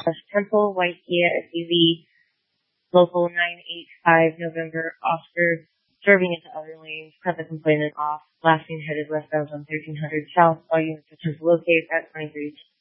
Temple, white Kia SUV, local 985 November Oscar, swerving into other lanes, cut the complainant off, blasting headed westbound on 1300 South, all units are locate at 23